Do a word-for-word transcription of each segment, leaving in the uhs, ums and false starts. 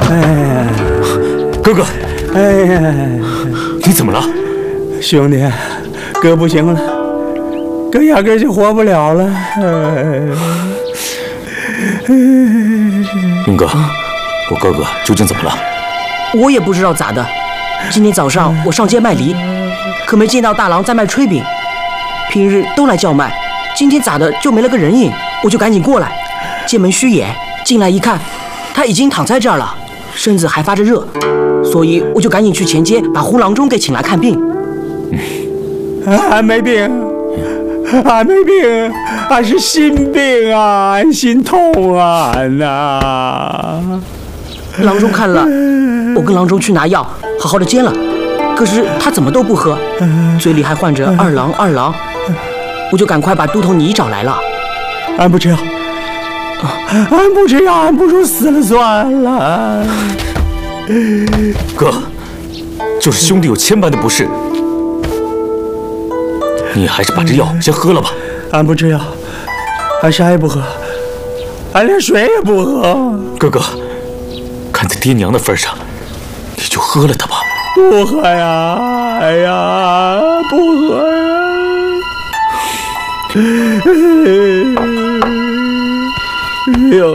哎， 哥哥， 哎呀， 你怎么了？ 兄弟，哥不行了，哥压根就活不了了。 云哥，我哥哥究竟怎么了？ 我也不知道咋的。今天早上我上街卖梨，可没见到大郎在卖炊饼。平日都来叫卖，今天咋的就没了个人影？我就赶紧过来，见门虚掩，进来一看，他已经躺在这儿了，身子还发着热，所以我就赶紧去前街把胡郎中给请来看病。 俺没病，俺没病，俺是心病啊，俺心痛啊，俺呐。 郎中看了，我跟郎中去拿药，好好的煎了，可是他怎么都不喝，嘴里还唤着二郎二郎，我就赶快把都头你找来了。 俺不吃药，俺不吃药，俺不如死了算了。 哥，就是兄弟有千般的不是，你还是把这药先喝了吧。 俺不吃药，俺啥也不喝，俺连水也不喝。 哥哥，看在爹娘的份上，你就喝了它吧。 不喝呀，哎呀，不喝呀。哎呦，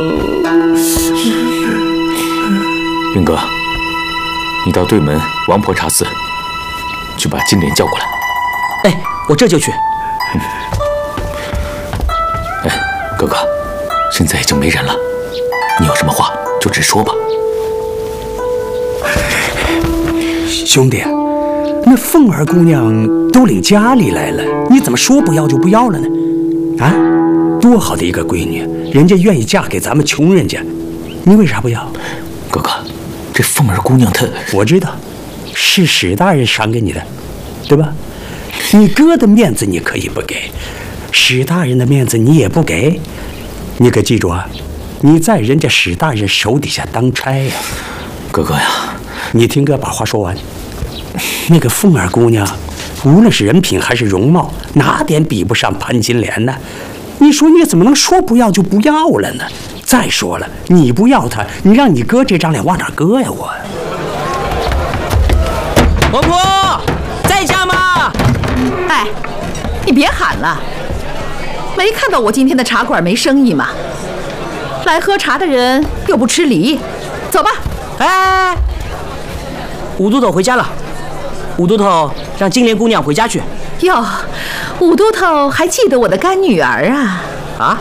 云哥，你到对门王婆茶寺去把金莲叫过来。 哎，我这就去。 嗯、哎，哥哥，现在已经没人了，你有什么话就直说吧。 兄弟，那凤儿姑娘都领家里来了，你怎么说不要就不要了呢？啊，多好的一个闺女，人家愿意嫁给咱们穷人家，你为啥不要？ 哥哥，这凤儿姑娘她…… 我知道，是史大人赏给你的，对吧？你哥的面子你可以不给，史大人的面子你也不给，你可记住啊，你在人家史大人手底下当差呀。 哥哥呀， 你听哥把话说完。那个凤儿姑娘，无论是人品还是容貌，哪点比不上潘金莲呢？你说你怎么能说不要就不要了呢？再说了，你不要她，你让你哥这张脸往哪搁呀？我， 王婆，在家吗？ 哎，你别喊了，没看到我今天的茶馆没生意吗？来喝茶的人又不吃梨，走吧。 哎，武都头回家了。武都头让金莲姑娘回家去。 哟，武都头还记得我的干女儿啊？ 啊？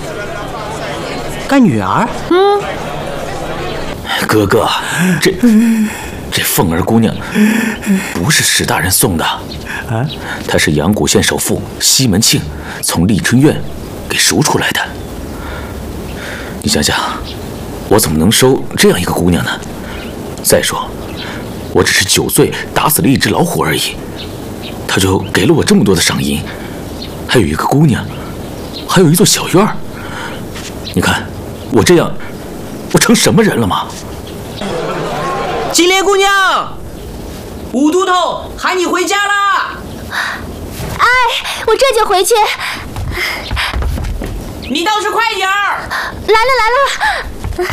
干女儿？ 嗯。 哥哥，这这凤儿姑娘不是史大人送的啊，她是阳谷县首富西门庆从丽春院给赎出来的。你想想，我怎么能收这样一个姑娘呢？再说，我只是酒醉打死了一只老虎而已，他就给了我这么多的赏银，还有一个姑娘，还有一座小院儿。你看我这样，我成什么人了吗？ 金莲姑娘，武都头喊你回家啦！ 哎，我这就回去。 你倒是快点儿！ 来了来了。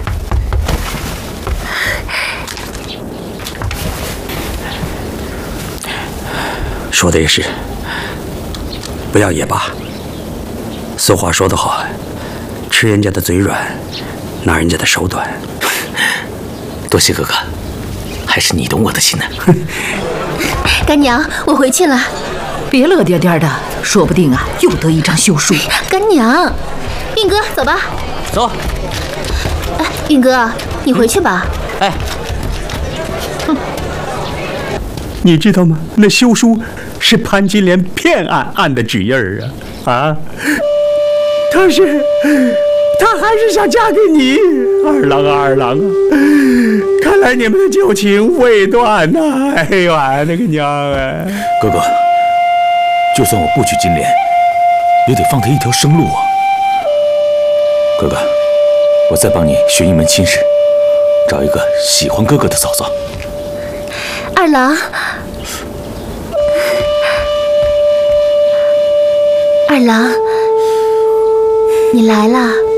说的也是，不要也罢。俗话说得好，吃人家的嘴软，拿人家的手短。 多谢哥哥，还是你懂我的心呢。 干娘，我回去了。 别乐颠颠的，说不定啊又得一张休书。 干娘，运哥，走吧。 走。 哎，运哥，你回去吧。 哎。 哼。你知道吗？那休书是潘金莲骗俺按的纸印儿啊！啊，他是，他还是想嫁给你，二郎啊二郎啊！看来你们的旧情未断呐！哎呦，俺那个娘啊！ 哥哥，就算我不娶金莲，也得放她一条生路啊！哥哥，我再帮你寻一门亲事，找一个喜欢哥哥的嫂嫂。 二郎，二郎，你来了。